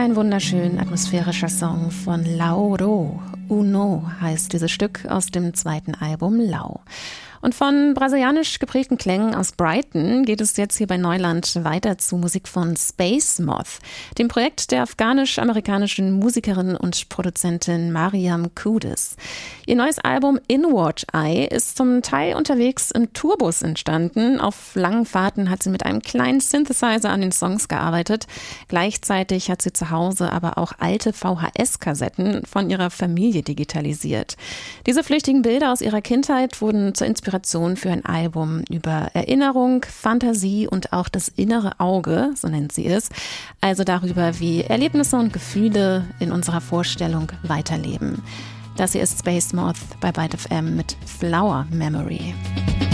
ein wunderschön atmosphärischer Song von Lauro. Uno heißt dieses Stück aus dem zweiten Album Lau. Und von brasilianisch geprägten Klängen aus Brighton geht es jetzt hier bei Neuland weiter zu Musik von Space Moth, dem Projekt der afghanisch-amerikanischen Musikerin und Produzentin Mariam Kudis. Ihr neues Album Inward Eye ist zum Teil unterwegs im Tourbus entstanden. Auf langen Fahrten hat sie mit einem kleinen Synthesizer an den Songs gearbeitet. Gleichzeitig hat sie zu Hause aber auch alte VHS-Kassetten von ihrer Familie digitalisiert. Diese flüchtigen Bilder aus ihrer Kindheit wurden zur Inspiration für ein Album über Erinnerung, Fantasie und auch das innere Auge, so nennt sie es. Also darüber, wie Erlebnisse und Gefühle in unserer Vorstellung weiterleben. Das hier ist Space Moth bei Byte FM mit Flower Memory.